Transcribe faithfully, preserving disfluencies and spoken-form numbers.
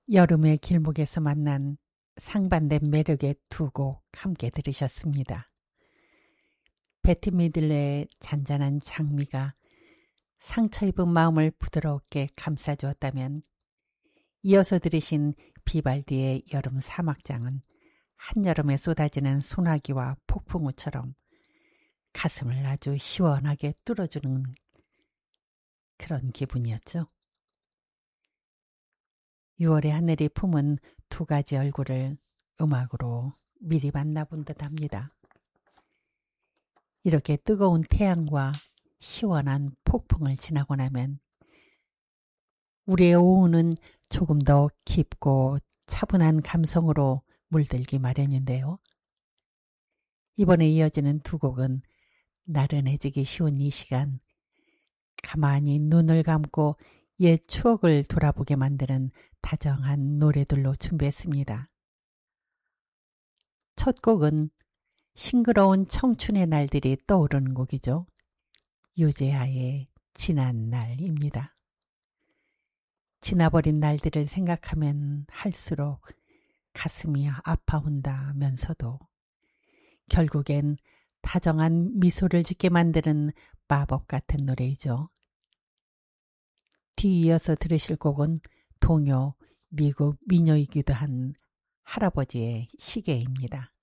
여름의 길목에서 만난 상반된 매력의 두 곡 함께 들으셨습니다. 베티 미들레의 잔잔한 장미가 상처 입은 마음을 부드럽게 감싸주었다면, 이어서 들으신 비발디의 여름 사막장은 한여름에 쏟아지는 소나기와 폭풍우처럼 가슴을 아주 시원하게 뚫어주는 그런 기분이었죠. 유월의 하늘이 품은 두 가지 얼굴을 음악으로 미리 만나본 듯합니다. 이렇게 뜨거운 태양과 시원한 폭풍을 지나고 나면 우리의 오후는 조금 더 깊고 차분한 감성으로 물들기 마련인데요. 이번에 이어지는 두 곡은 나른해지기 쉬운 이 시간, 가만히 눈을 감고 옛 추억을 돌아보게 만드는 다정한 노래들로 준비했습니다. 첫 곡은 싱그러운 청춘의 날들이 떠오르는 곡이죠. 유재하의 지난 날입니다. 지나버린 날들을 생각하면 할수록 가슴이 아파온다면서도 결국엔 다정한 미소를 짓게 만드는 마법 같은 노래이죠. 뒤이어서 들으실 곡은 동요 미국 미녀이기도 한 할아버지의 시계입니다.